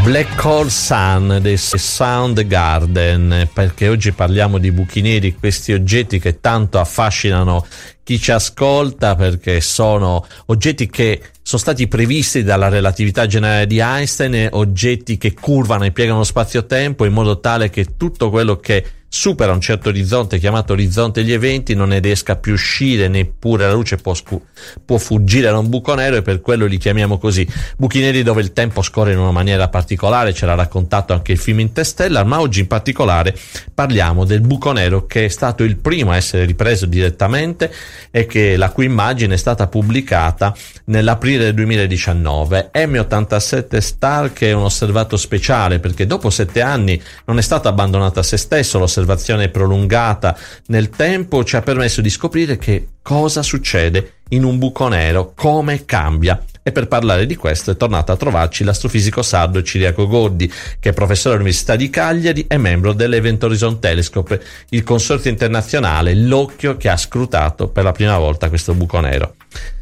Black Hole Sun dei Soundgarden, perché oggi parliamo di buchi neri, questi oggetti che tanto affascinano chi ci ascolta, perché sono oggetti che sono stati previsti dalla relatività generale di Einstein, oggetti che curvano e piegano lo spazio-tempo in modo tale che tutto quello che supera un certo orizzonte, chiamato orizzonte degli eventi, non ne riesca più a uscire, neppure la luce può fuggire da un buco nero, e per quello li chiamiamo così. Buchi neri dove il tempo scorre in una maniera particolare, ce l'ha raccontato anche il film Interstellar, ma oggi in particolare parliamo del buco nero che è stato il primo a essere ripreso direttamente e la cui immagine è stata pubblicata nell'aprile del 2019. M87 Star, che è un osservato speciale perché dopo 7 anni non è stato abbandonato a se stesso, l'osservazione prolungata nel tempo ci ha permesso di scoprire che cosa succede in un buco nero, come cambia. E per parlare di questo è tornato a trovarci l'astrofisico sardo Ciriaco Goddi, che è professore all'Università di Cagliari e membro dell'Event Horizon Telescope, il consorzio internazionale, l'occhio che ha scrutato per la prima volta questo buco nero.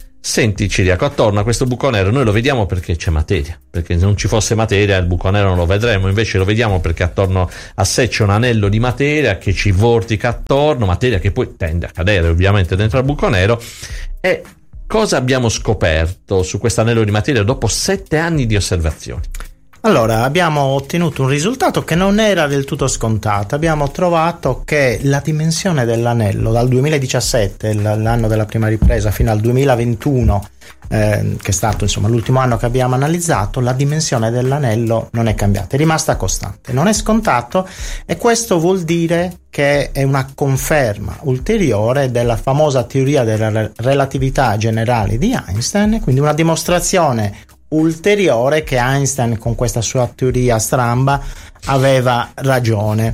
Senti Ciriaco, attorno a questo buco nero noi lo vediamo perché c'è materia, perché se non ci fosse materia il buco nero non lo vedremo, invece lo vediamo perché attorno a sé c'è un anello di materia che ci vortica attorno, materia che poi tende a cadere ovviamente dentro al buco nero. E cosa abbiamo scoperto su questo anello di materia dopo 7 anni di osservazioni? Allora, abbiamo ottenuto un risultato che non era del tutto scontato. Abbiamo trovato che la dimensione dell'anello dal 2017, l'anno della prima ripresa, fino al 2021, che è stato insomma l'ultimo anno che abbiamo analizzato, la dimensione dell'anello non è cambiata, è rimasta costante. Non è scontato, e questo vuol dire che è una conferma ulteriore della famosa teoria della relatività generale di Einstein, quindi una dimostrazione ulteriore che Einstein con questa sua teoria stramba aveva ragione.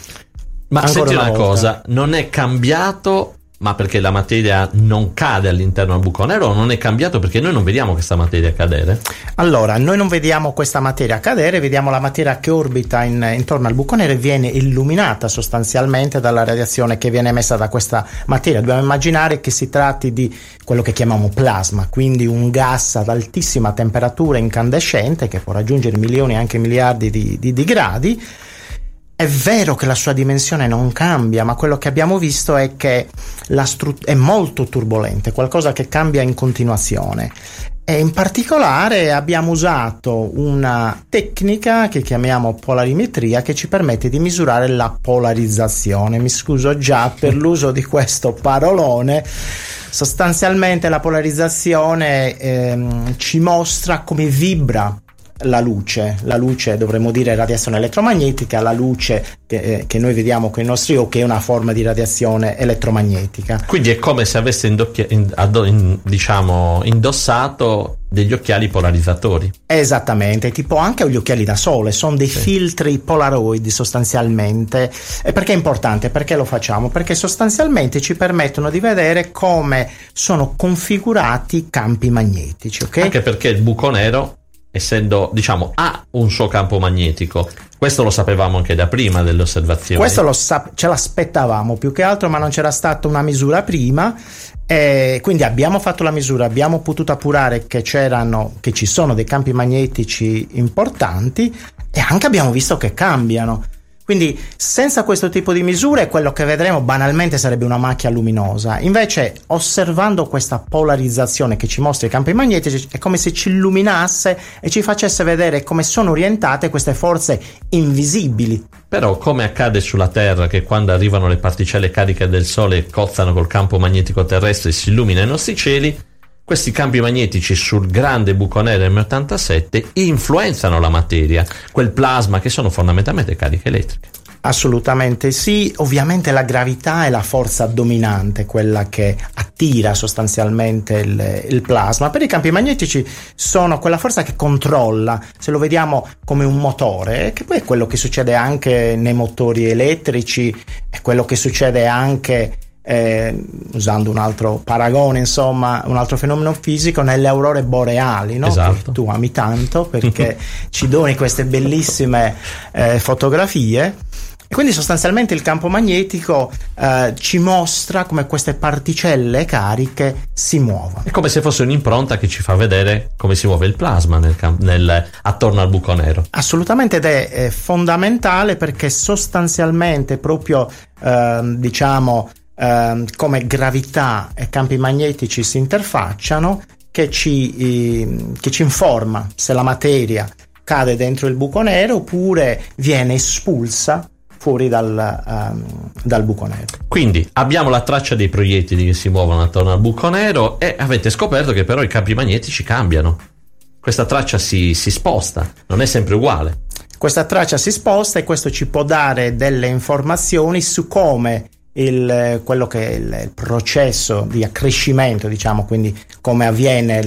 Ma senti una cosa, non è cambiato ma perché la materia non cade all'interno del buco nero, o non è cambiato perché noi non vediamo questa materia cadere? Allora, noi non vediamo questa materia cadere, vediamo la materia che orbita intorno al buco nero e viene illuminata sostanzialmente dalla radiazione che viene emessa da questa materia. Dobbiamo immaginare che si tratti di quello che chiamiamo plasma, quindi un gas ad altissima temperatura incandescente che può raggiungere milioni e anche miliardi di gradi. È vero che la sua dimensione non cambia, ma quello che abbiamo visto è che è molto turbolente, qualcosa che cambia in continuazione. E in particolare abbiamo usato una tecnica che chiamiamo polarimetria, che ci permette di misurare la polarizzazione. Mi scuso già per l'uso di questo parolone. Sostanzialmente la polarizzazione ci mostra come vibra la luce dovremmo dire radiazione elettromagnetica, la luce che noi vediamo con i nostri occhi è una forma di radiazione elettromagnetica. Quindi è come se avesse indossato degli occhiali polarizzatori. Esattamente, tipo anche gli occhiali da sole, sono dei filtri polaroid sostanzialmente. E perché è importante? Perché lo facciamo? Perché sostanzialmente ci permettono di vedere come sono configurati i campi magnetici, ok? Anche perché il buco nero, essendo, ha un suo campo magnetico. Questo lo sapevamo anche da prima delle osservazioni. Questo ce l'aspettavamo più che altro, ma non c'era stata una misura prima. Quindi abbiamo fatto la misura, abbiamo potuto appurare che ci sono dei campi magnetici importanti, e anche abbiamo visto che cambiano. Quindi senza questo tipo di misure quello che vedremo banalmente sarebbe una macchia luminosa. Invece, osservando questa polarizzazione che ci mostra i campi magnetici, è come se ci illuminasse e ci facesse vedere come sono orientate queste forze invisibili. Però, come accade sulla Terra, che quando arrivano le particelle cariche del Sole cozzano col campo magnetico terrestre e si illuminano i nostri cieli, questi campi magnetici sul grande buco nero M87 influenzano la materia, quel plasma, che sono fondamentalmente cariche elettriche. Assolutamente sì, ovviamente la gravità è la forza dominante, quella che attira sostanzialmente il plasma. Per i campi magnetici sono quella forza che controlla, se lo vediamo come un motore, che poi è quello che succede anche nei motori elettrici, è quello che succede anche usando un altro paragone, insomma un altro fenomeno fisico, nelle aurore boreali, no? Esatto. Che tu ami tanto perché ci doni queste bellissime fotografie. Quindi sostanzialmente il campo magnetico ci mostra come queste particelle cariche si muovono. È come se fosse un'impronta che ci fa vedere come si muove il plasma attorno al buco nero. Assolutamente, ed è fondamentale perché sostanzialmente proprio come gravità e campi magnetici si interfacciano, che ci informa se la materia cade dentro il buco nero oppure viene espulsa fuori dal buco nero. Quindi abbiamo la traccia dei proiettili che si muovono attorno al buco nero e avete scoperto che però i campi magnetici cambiano. Questa traccia si sposta, non è sempre uguale. Questa traccia si sposta e questo ci può dare delle informazioni su come quello che è il processo di accrescimento, quindi come avviene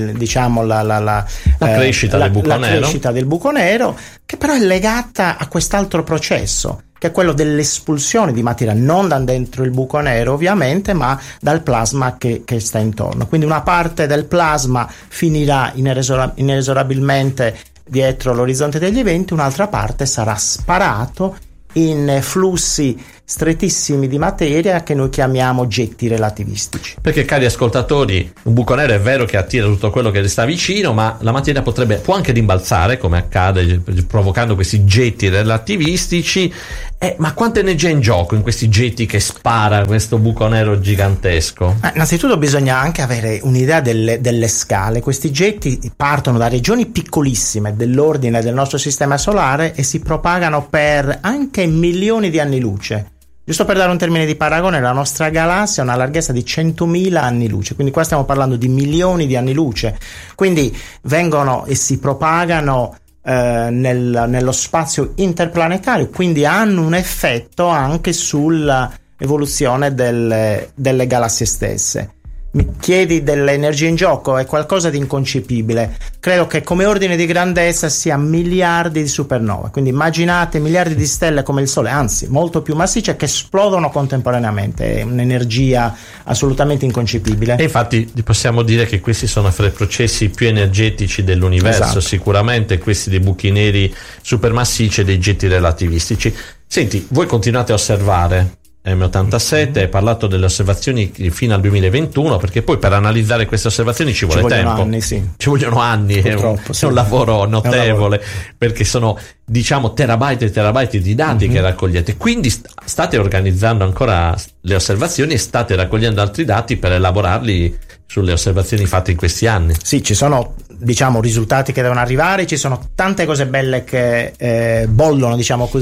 la crescita del buco nero, che però è legata a quest'altro processo, che è quello dell'espulsione di materia, non da dentro il buco nero ovviamente, ma dal plasma che sta intorno. Quindi una parte del plasma finirà inesorabilmente dietro l'orizzonte degli eventi, un'altra parte sarà sparato in flussi strettissimi di materia che noi chiamiamo getti relativistici. Perché, cari ascoltatori, un buco nero è vero che attira tutto quello che sta vicino, ma la materia può anche rimbalzare, come accade, provocando questi getti relativistici. Ma quanta energia è in gioco in questi getti che spara questo buco nero gigantesco? Innanzitutto bisogna anche avere un'idea delle scale. Questi getti partono da regioni piccolissime dell'ordine del nostro sistema solare e si propagano per anche milioni di anni luce. Giusto per dare un termine di paragone, la nostra galassia ha una larghezza di 100.000 anni luce, quindi qua stiamo parlando di milioni di anni luce, quindi vengono e si propagano nello spazio interplanetario, quindi hanno un effetto anche sulla evoluzione delle galassie stesse. Mi chiedi dell'energia in gioco, è qualcosa di inconcepibile. Credo che come ordine di grandezza sia miliardi di supernove, quindi immaginate miliardi di stelle come il Sole, anzi molto più massicce, che esplodono contemporaneamente. È un'energia assolutamente inconcepibile. E infatti possiamo dire che questi sono fra i processi più energetici dell'universo, esatto. Sicuramente questi dei buchi neri supermassicci e dei getti relativistici. Senti, voi continuate a osservare M87, hai parlato delle osservazioni fino al 2021, perché poi per analizzare queste osservazioni ci vuole tempo. Anni, sì. Ci vogliono anni, è un lavoro notevole, perché sono terabyte e terabyte di dati che raccogliete. Quindi state organizzando ancora le osservazioni e state raccogliendo altri dati per elaborarli sulle osservazioni fatte in questi anni. Sì, ci sono risultati che devono arrivare, ci sono tante cose belle che bollono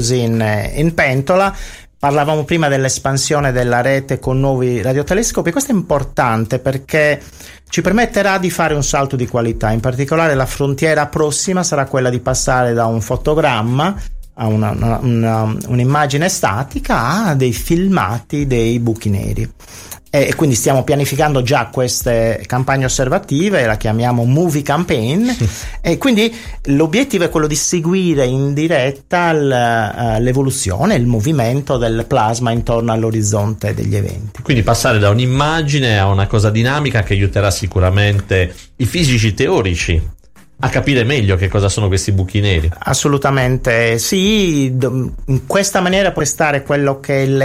in pentola. Parlavamo prima dell'espansione della rete con nuovi radiotelescopi. Questo è importante perché ci permetterà di fare un salto di qualità. In particolare la frontiera prossima sarà quella di passare da un fotogramma a un'immagine statica a dei filmati dei buchi neri. E quindi stiamo pianificando già queste campagne osservative, la chiamiamo Movie Campaign, e quindi l'obiettivo è quello di seguire in diretta l'evoluzione, il movimento del plasma intorno all'orizzonte degli eventi. Quindi passare da un'immagine a una cosa dinamica che aiuterà sicuramente i fisici teorici a capire meglio che cosa sono questi buchi neri. Assolutamente sì, in questa maniera può restare quello che è il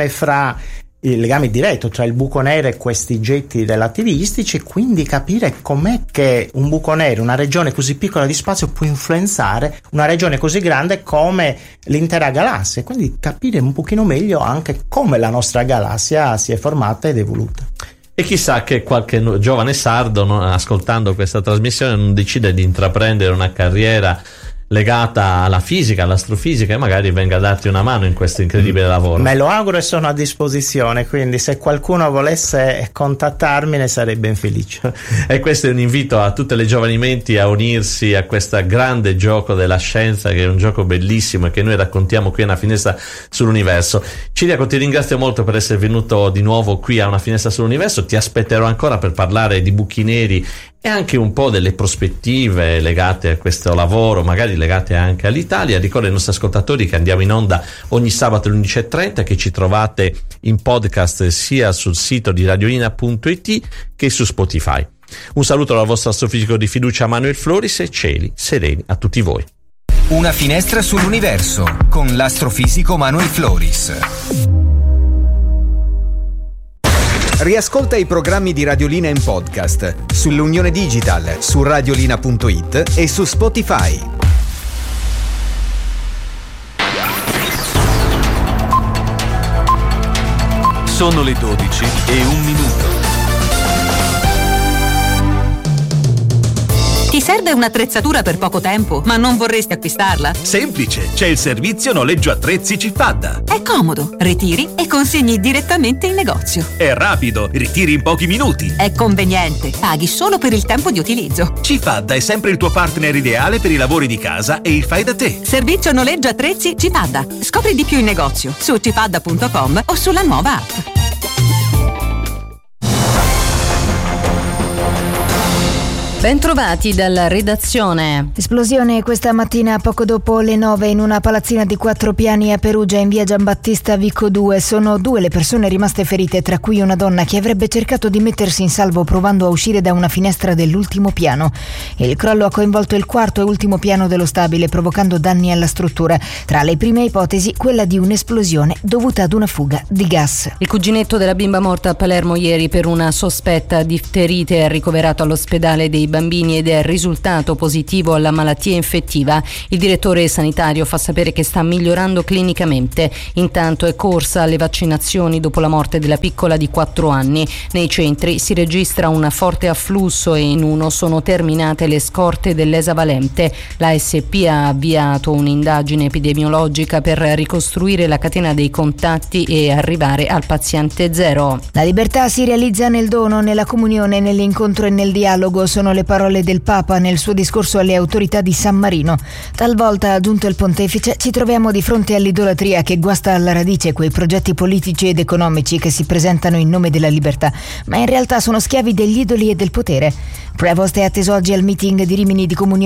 legame diretto tra il buco nero e questi getti relativistici, quindi capire com'è che un buco nero, una regione così piccola di spazio, può influenzare una regione così grande come l'intera galassia, quindi capire un pochino meglio anche come la nostra galassia si è formata ed evoluta. E chissà che qualche giovane sardo, ascoltando questa trasmissione, non decide di intraprendere una carriera legata alla fisica, all'astrofisica, e magari venga a darti una mano in questo incredibile lavoro. Me lo auguro e sono a disposizione, quindi se qualcuno volesse contattarmi ne sarei ben felice. E questo è un invito a tutte le giovani menti a unirsi a questo grande gioco della scienza, che è un gioco bellissimo e che noi raccontiamo qui a Una Finestra sull'Universo. Ciriaco, ti ringrazio molto per essere venuto di nuovo qui a Una Finestra sull'Universo. Ti aspetterò ancora per parlare di buchi neri e anche un po' delle prospettive legate a questo lavoro, magari legate anche all'Italia. Ricordo ai nostri ascoltatori che andiamo in onda ogni sabato alle 11:30, che ci trovate in podcast sia sul sito di radioina.it che su Spotify. Un saluto dal vostro astrofisico di fiducia Manuel Floris e cieli sereni a tutti voi. Una finestra sull'universo con l'astrofisico Manuel Floris. Riascolta i programmi di Radiolina in podcast sull'Unione Digital, su radiolina.it e su Spotify. Sono le 12:01. Ti serve un'attrezzatura per poco tempo, ma non vorresti acquistarla? Semplice, c'è il servizio noleggio attrezzi Cifadda. È comodo, ritiri e consegni direttamente in negozio. È rapido, ritiri in pochi minuti. È conveniente, paghi solo per il tempo di utilizzo. Cifadda è sempre il tuo partner ideale per i lavori di casa e il fai da te. Servizio noleggio attrezzi Cifadda. Scopri di più in negozio su cifadda.com o sulla nuova app. Bentrovati dalla redazione. Esplosione questa mattina poco dopo le 9 in una palazzina di 4 piani a Perugia in via Giambattista Vico 2. Sono 2 le persone rimaste ferite, tra cui una donna che avrebbe cercato di mettersi in salvo provando a uscire da una finestra dell'ultimo piano. Il crollo ha coinvolto il quarto e ultimo piano dello stabile, provocando danni alla struttura. Tra le prime ipotesi, quella di un'esplosione dovuta ad una fuga di gas. Il cuginetto della bimba morta a Palermo ieri per una sospetta difterite è ricoverato all'ospedale dei bambini ed è risultato positivo alla malattia infettiva. Il direttore sanitario fa sapere che sta migliorando clinicamente. Intanto è corsa alle vaccinazioni dopo la morte della piccola di 4 anni. Nei centri si registra un forte afflusso e in uno sono terminate le scorte dell'esavalente. La SP ha avviato un'indagine epidemiologica per ricostruire la catena dei contatti e arrivare al paziente zero. La libertà si realizza nel dono, nella comunione, nell'incontro e nel dialogo. Sono le parole del Papa nel suo discorso alle autorità di San Marino. Talvolta, ha aggiunto il pontefice, ci troviamo di fronte all'idolatria che guasta alla radice quei progetti politici ed economici che si presentano in nome della libertà, ma in realtà sono schiavi degli idoli e del potere. Prevost è atteso oggi al meeting di Rimini di comunione